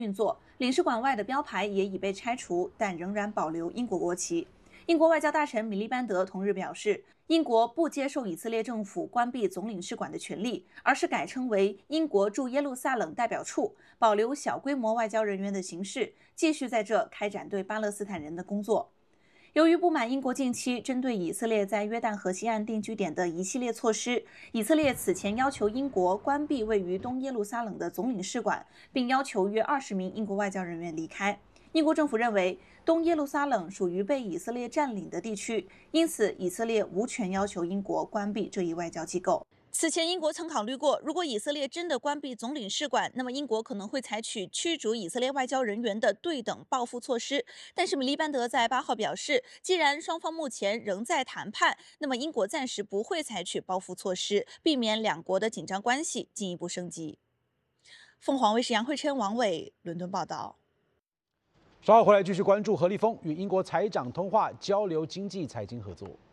运作，领事馆外的标牌也已被拆除，但仍然保留英国国旗。英国外交大臣米利班德同日表示，英国不接受以色列政府关闭总领事馆的权利，而是改称为英国驻耶路撒冷代表处，保留小规模外交人员的形式，继续在这开展对巴勒斯坦人的工作。由于不满英国近期针对以色列在约旦河西岸定居点的一系列措施，以色列此前要求英国关闭位于东耶路撒冷的总领事馆，并要求约20名英国外交人员离开。英国政府认为，东耶路撒冷属于被以色列占领的地区，因此以色列无权要求英国关闭这一外交机构。此前，英国曾考虑过，如果以色列真的关闭总领事馆，那么英国可能会采取驱逐以色列外交人员的对等报复措施。但是，米利班德在8号表示，既然双方目前仍在谈判，那么英国暂时不会采取报复措施，避免两国的紧张关系进一步升级。凤凰卫视杨慧琛、王伟伦敦报道。 稍后回来继续关注何立峰与英国财长通话，交流经济财经合作。